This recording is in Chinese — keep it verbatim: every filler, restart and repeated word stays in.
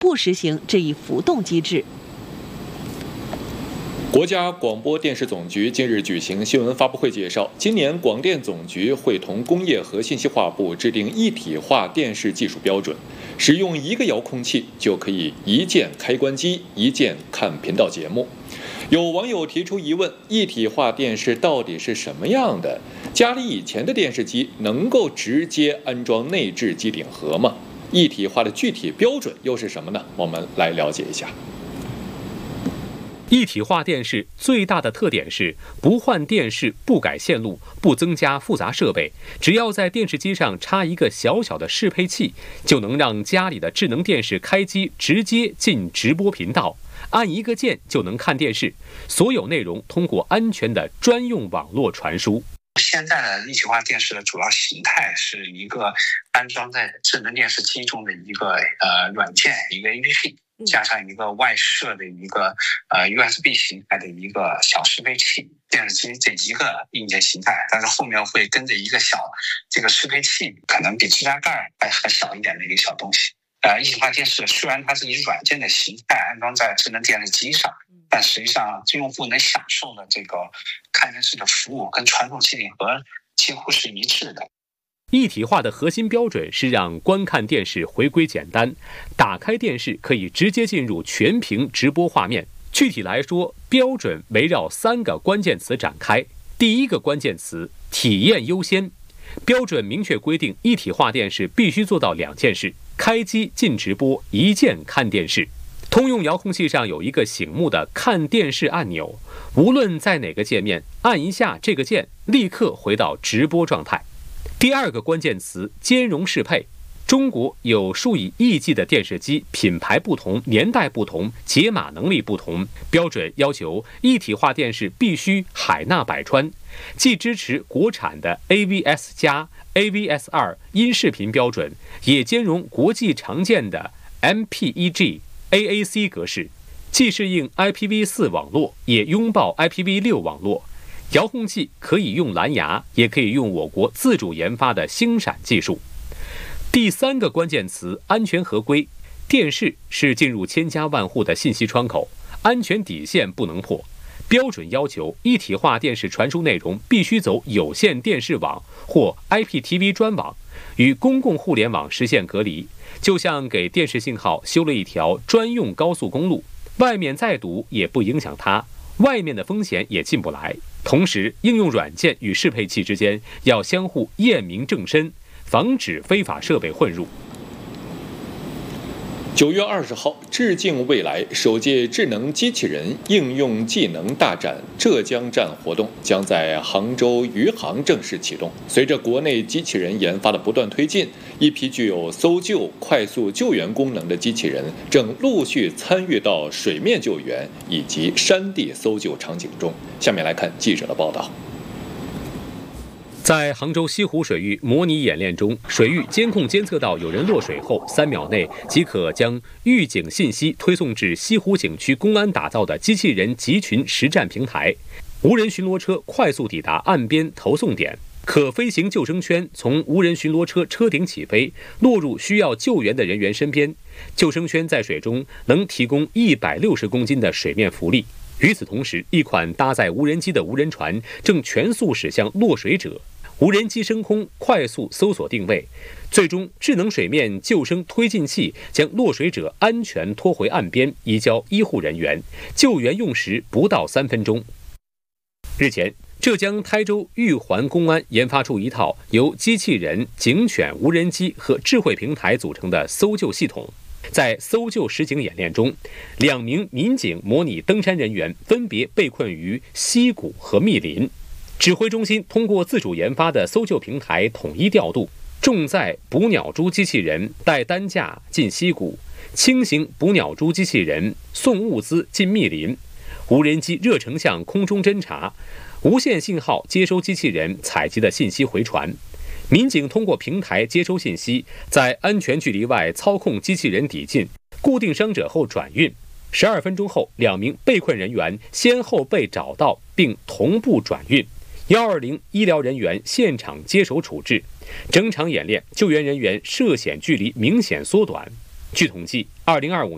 不实行这一浮动机制。 国家广播电视总局近日举行新闻发布会，介绍，今年广电总局会同工业和信息化部制定一体化电视技术标准，使用一个遥控器就可以一键开关机，一键看频道节目。有网友提出疑问：一体化电视到底是什么样的？家里以前的电视机能够直接安装内置机顶盒吗？一体化的具体标准又是什么呢？我们来了解一下。 一体化电视最大的特点是不换电视、不改线路、不增加复杂设备，只要在电视机上插一个小小的适配器，就能让家里的智能电视开机直接进直播频道，按一个键就能看电视，所有内容通过安全的专用网络传输。 现在的一体化电视的主要形态是一个安装在智能电视机中的一个呃软件，一个 A P P。加上一个外设的一个呃 U S B 形态的一个小适配器，电视机这一个硬件形态，但是后面会跟着一个小这个适配器，可能比指甲盖还还小一点的一个小东西。呃，一体化电视虽然它是以软件的形态安装在智能电视机上，但实际上用户能享受的这个看电视的服务跟传统机顶盒几乎是一致的。 一体化的核心标准是让观看电视回归简单，打开电视可以直接进入全屏直播画面。具体来说，标准围绕三个关键词展开。第一个关键词：体验优先。标准明确规定，一体化电视必须做到两件事：开机进直播，一键看电视。通用遥控器上有一个醒目的看电视按钮，无论在哪个界面，按一下这个键，立刻回到直播状态。第二个关键词：兼容适配。中国有数以亿计的电视机，品牌不同，年代不同，解码能力不同，标准要求一体化电视必须海纳百川，既支持国产的 A V S 加、A V S 二 音视频标准，也兼容国际常见的 M P E G、A A C 格式，既适应 I P V 四 网络，也拥抱 I P V 六 网络。遥控器可以用蓝牙，也可以用我国自主研发的星闪技术。第三个关键词：安全合规。电视是进入千家万户的信息窗口，安全底线不能破。标准要求一体化电视传输内容必须走有线电视网或 I P T V 专网，与公共互联网实现隔离，就像给电视信号修了一条专用高速公路，外面再堵也不影响它，外面的风险也进不来。同时，应用软件与适配器之间要相互验明正身，防止非法设备混入。 九月二十号，致敬未来首届智能机器人应用技能大展浙江站活动将在杭州余杭正式启动。随着国内机器人研发的不断推进，一批具有搜救、快速救援功能的机器人正陆续参与到水面救援以及山地搜救场景中。下面来看记者的报道。 在杭州西湖水域模拟演练中，水域监控监测到有人落水后，三秒内即可将预警信息推送至西湖景区公安打造的机器人集群实战平台，无人巡逻车快速抵达岸边投送点，可飞行救生圈从无人巡逻车车顶起飞，落入需要救援的人员身边。救生圈在水中能提供一百六十公斤的水面浮力。与此同时，一款搭载无人机的无人船正全速驶向落水者。无人机升空，快速搜索定位，最终智能水面救生推进器将落水者安全拖回岸边，移交医护人员。救援用时不到三分钟。日前，浙江台州玉环公安研发出一套由机器人、警犬、无人机和智慧平台组成的搜救系统。在搜救实景演练中，两名民警模拟登山人员分别被困于溪谷和密林。指挥中心通过自主研发的搜救平台统一调度，重载捕鸟蛛机器人带担架进溪谷，轻型捕鸟蛛机器人送物资进密林，无人机热成像空中侦察，无线信号接收机器人采集的信息回传。民警通过平台接收信息，在安全距离外操控机器人抵近，固定伤者后转运。十二分钟后，两名被困人员先后被找到并同步转运。一二零医疗人员现场接手处置，整场演练救援人员涉险距离明显缩短。据统计，二零二五